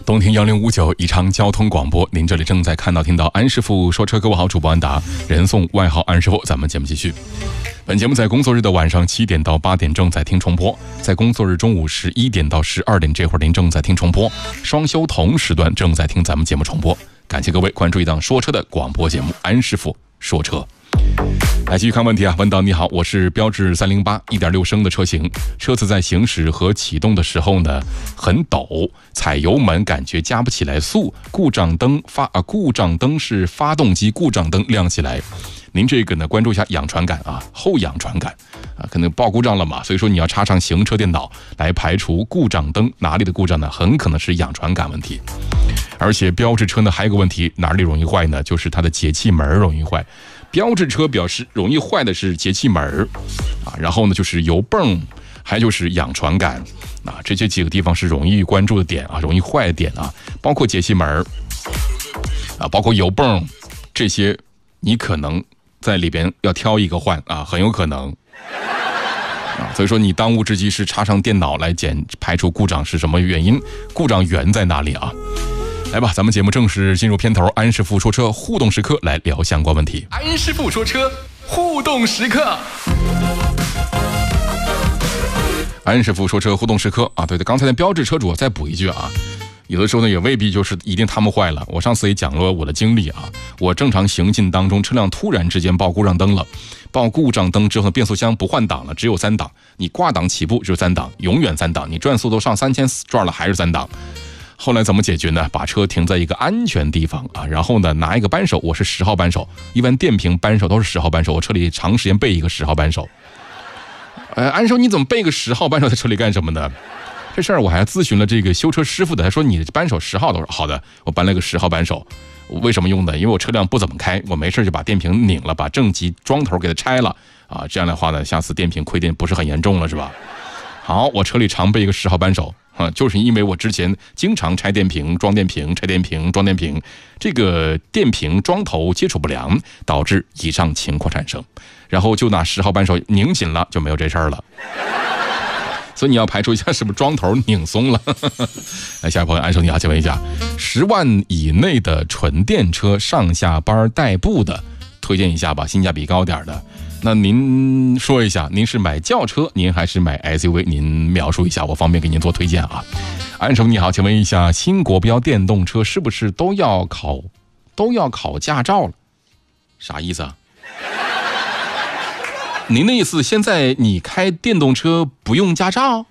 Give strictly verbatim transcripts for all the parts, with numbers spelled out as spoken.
东听幺零五九宜昌交通广播，您这里正在看到听到安师傅说车。各位好，主播安达，人送外号安师傅。咱们节目继续。本节目在工作日的晚上七点到八点正在听重播，在工作日中午十一点到十二点这会儿您正在听重播，双休同时段正在听咱们节目重播。感谢各位关注一档说车的广播节目安师傅说车。来继续看问题啊，问道你好，我是标致三零八 一点六 升的车型，车子在行驶和启动的时候呢很陡，踩油门感觉加不起来速，故障灯发啊故障灯是发动机故障灯亮起来。您这个呢关注一下氧传感啊，后氧传感啊，可能报故障了嘛，所以说你要插上行车电脑来排除故障灯，哪里的故障呢？很可能是氧传感问题。而且标致车呢还有个问题，哪里容易坏呢？就是它的节气门容易坏。标致车表示容易坏的是节气门啊，然后呢就是油泵，还就是氧传感啊，这些几个地方是容易关注的点啊，容易坏的点啊，包括节气门啊，包括油泵，这些你可能在里边要挑一个换啊，很有可能啊，所以说你当务之急是插上电脑来检排除故障是什么原因，故障源在哪里啊？来吧，咱们节目正式进入片头，安师傅说车互动时刻，来聊相关问题。 安师傅说车互动时刻， 安师傅说车互动时刻啊，对对，刚才的标致车主再补一句啊，有的时候呢也未必就是一定他们坏了。我上次也讲了我的经历啊，我正常行进当中，车辆突然之间报故障灯了，报故障灯之后变速箱不换挡了，只有三档，你挂档起步就是三档，永远三档，你转速都上三千转了还是三档。后来怎么解决呢？把车停在一个安全地方啊，然后呢拿一个扳手，我是十号扳手，一般电瓶扳手都是十号扳手，我车里长时间备一个十号扳手。呃，安叔你怎么备个十号扳手在车里干什么呢？这事儿我还咨询了这个修车师傅的，他说你的扳手十号都是好的，我搬了个十号扳手。为什么用的？因为我车辆不怎么开，我没事就把电瓶拧了，把正极桩头给它拆了啊，这样的话呢，下次电瓶亏电不是很严重了，是吧？好，我车里常备一个十号扳手。啊，就是因为我之前经常拆电瓶、装电瓶、拆电瓶、装电瓶，这个电瓶桩头接触不良，导致以上情况产生。然后就拿十号扳手拧紧了，就没有这事儿了。所以你要排除一下是不是桩头拧松了。来，下一位朋友安叔你好，请问一下，十万以内的纯电车上下班代步的，推荐一下吧，性价比高点的。那您说一下，您是买轿车，您还是买 S U V？ 您描述一下，我方便给您做推荐啊。安师傅你好，请问一下，新国标电动车是不是都要考都要考驾照了？啥意思啊？您的意思，现在你开电动车不用驾照？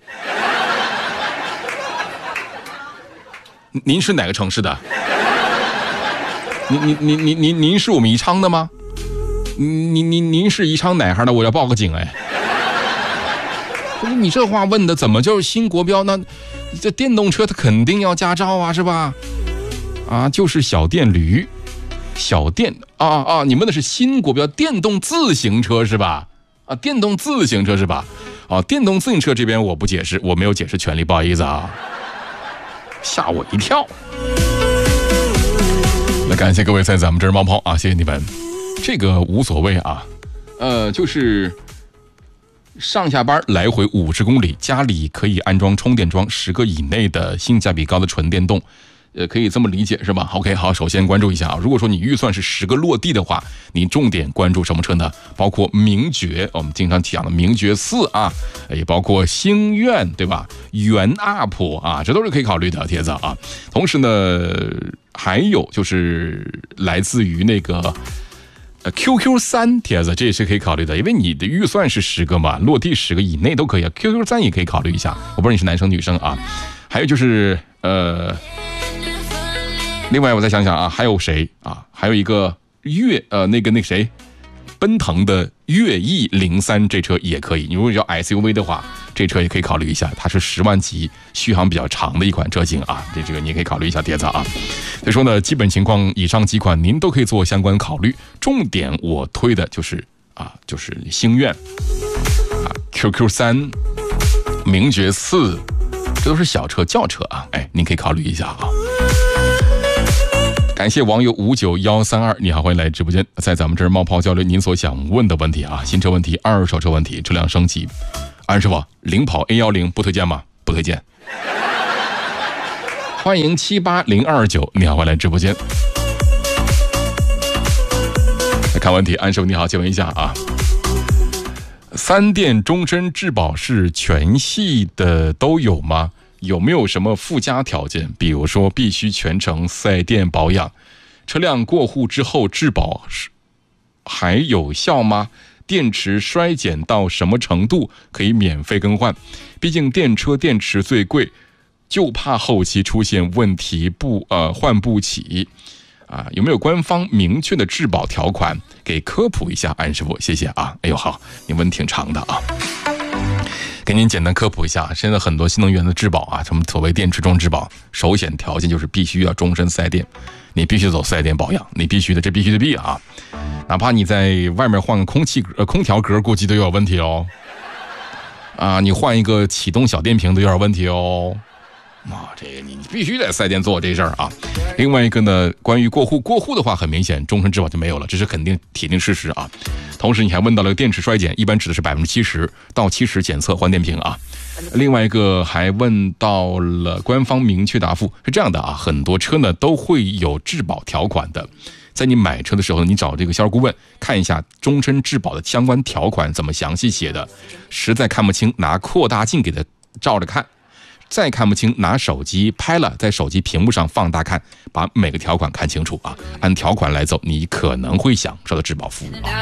您是哪个城市的？您您您您您您是我们宜昌的吗？您您您是宜昌哪行的？我要报个警哎！不是你这话问的，怎么就是新国标？那这电动车它肯定要驾照啊，是吧？啊，就是小电驴，小电啊啊！你问的是新国标电动自行车是吧？啊，电动自行车是吧？啊，电动自行车这边我不解释，我没有解释权利，不好意思啊，吓我一跳。那感谢各位在咱们这儿冒泡啊，谢谢你们。这个无所谓啊，呃，就是上下班来回五十公里，家里可以安装充电桩，十个以内的性价比高的纯电动，呃，可以这么理解是吧 ？OK， 好，首先关注一下啊，如果说你预算是十个落地的话，你重点关注什么车呢？包括名爵，我们经常讲的名爵四啊，也包括星愿，对吧？元 U P 啊，这都是可以考虑的帖子啊。同时呢，还有就是来自于那个。Q Q 三 帖子，这也是可以考虑的，因为你的预算是十个嘛，落地十个以内都可以啊。Q Q 三 也可以考虑一下，我不知道你是男生女生啊。还有就是呃，另外我再想想啊，还有谁啊？还有一个粤呃那个那个谁，奔腾的粤 E 零三这车也可以。你如果要 S U V 的话，这车也可以考虑一下，它是十万级，续航比较长的一款车型啊。这这个你也可以考虑一下碟子啊。所以说呢，基本情况以上几款您都可以做相关考虑。重点我推的就是啊，就是星愿啊 ，Q Q 三、名爵四，这都是小车轿车啊。哎，您可以考虑一下啊。感谢网友五九一三二，你好，欢迎来直播间，在咱们这儿冒泡交流您所想问的问题啊，新车问题、二手车问题、车辆升级。安师傅，领跑 A 一零不推荐吗？不推荐。 欢迎七八零二九，你好，欢迎来直播间。来看问题，安师傅你好，请问一下啊，三电终身质保是全系的都有吗？有没有什么附加条件？比如说必须全程四 S 店保养，车辆过户之后质保还有效吗？电池衰减到什么程度可以免费更换？毕竟电车电池最贵，就怕后期出现问题不呃换不起啊！有没有官方明确的质保条款？给科普一下，安师傅，谢谢啊！哎呦好，你问挺长的啊。给您简单科普一下，现在很多新能源的质保啊，什么所谓电池中质保，首选条件就是必须要终身四 S 店，你必须走四 S 店保养，你必须的，这必须的必啊！哪怕你在外面换个空气呃空调格，估计都有问题哦。啊，你换一个启动小电瓶都有点问题哦。啊，这个你必须在四 S 店做这事儿啊。另外一个呢，关于过户，过户的话很明显，终身质保就没有了，这是肯定铁定事实啊。同时你还问到了电池衰减，一般指的是百分之七十到七十检测换电瓶啊。另外一个还问到了官方明确答复，是这样的啊，很多车呢都会有质保条款的，在你买车的时候，你找这个销售顾问看一下终身质保的相关条款怎么详细写的，实在看不清，拿扩大镜给它照着看。再看不清，拿手机拍了，在手机屏幕上放大看，把每个条款看清楚啊，按条款来走，你可能会享受到质保服务啊。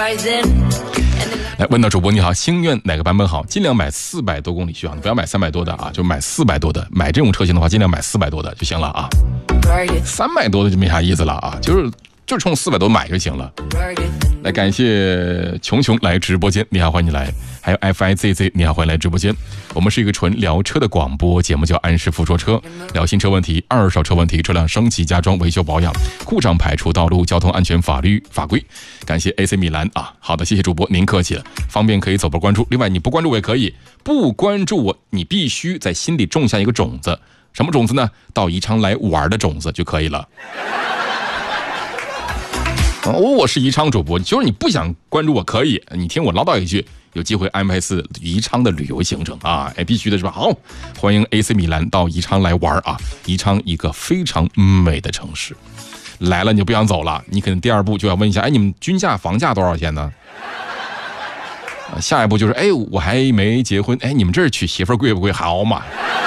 来问到主播你好，星愿哪个版本好？尽量买四百多公里续航的，不要买三百多的啊，就买四百多的。买这种车型的话，尽量买四百多的就行了啊。三百多的就没啥意思了啊，就是就冲四百多买就行了。来感谢琼琼来直播间，你好，欢迎你来。还有 F I Z Z， 你好，欢迎来直播间。我们是一个纯聊车的广播节目，叫安师傅说车，聊新车问题、二手车问题、车辆升级加装、维修保养、故障排除、道路交通安全法律法规。感谢 A C 米兰啊，好的，谢谢主播，您客气了。方便可以走波关注，另外你不关注我也可以，不关注我，你必须在心里种下一个种子，什么种子呢？到宜昌来玩的种子就可以了。哦，我是宜昌主播，就是你不想关注我可以，你听我唠叨一句，有机会安排次宜昌的旅游行程啊，哎，必须的是吧？好，欢迎 A C 米兰到宜昌来玩啊！宜昌一个非常美的城市，来了你就不想走了，你可能第二步就要问一下，哎，你们均价房价多少钱呢？啊，下一步就是，哎，我还没结婚，哎，你们这儿娶媳妇贵不贵？好嘛？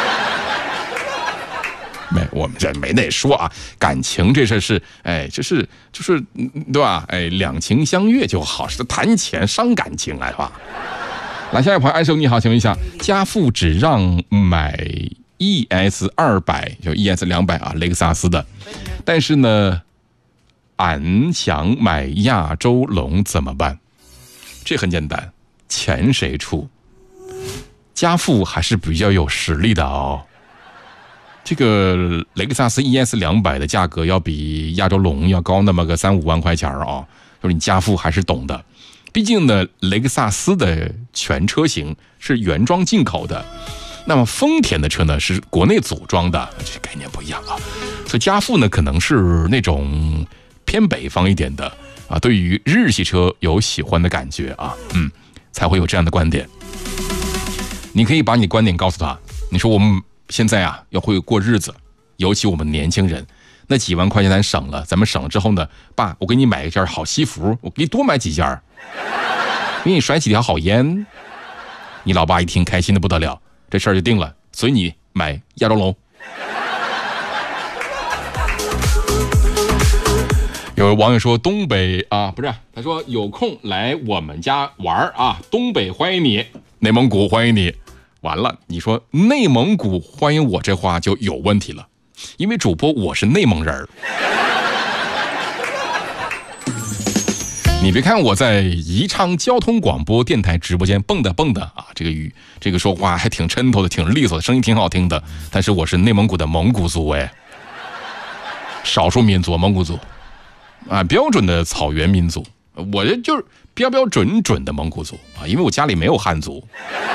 没，我们这没得说啊，感情这事是，哎，就是就是，对吧？哎，两情相悦就好，是谈钱伤感情啊，是吧？来，下一位朋友，安生你好，请问一下，家父只让买 E S 二百，就 E S 两百啊，雷克萨斯的，但是呢，俺想买亚洲龙怎么办？这很简单，钱谁出？家父还是比较有实力的哦。这个雷克萨斯 E S 两百的价格要比亚洲龙要高那么个三五万块钱啊、哦，就是你家父还是懂的。毕竟呢，雷克萨斯的全车型是原装进口的，那么丰田的车呢是国内组装的，这概念不一样啊。所以家父呢可能是那种偏北方一点的啊，对于日系车有喜欢的感觉啊，嗯，才会有这样的观点。你可以把你观点告诉他，你说我们现在啊要会过日子，尤其我们年轻人，那几万块钱咱省了，咱们省了之后呢，爸，我给你买一件好西服，我给你多买几件，给你甩几条好烟。你老爸一听开心的不得了，这事儿就定了，所以你买亚洲龙。有网友说东北啊，不是，他说有空来我们家玩啊，东北欢迎你，内蒙古欢迎你。完了，你说内蒙古欢迎我这话就有问题了，因为主播我是内蒙人。你别看我在宜昌交通广播电台直播间蹦跶蹦跶啊，这个语这个说话还挺抻头的，挺利索的，声音挺好听的，但是我是内蒙古的蒙古族哎，少数民族蒙古族啊，标准的草原民族，我这就是标标准准的蒙古族啊，因为我家里没有汉族。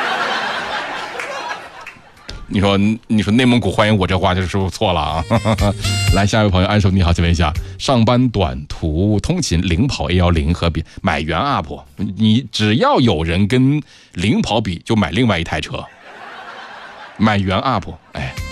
你说你说内蒙古欢迎我这话就是不是错了啊？来，下一位朋友安手你好，请问一下，上班短途通勤领跑 A 一零 和比买原 U P， 你只要有人跟领跑比，就买另外一台车，买原 U P。哎，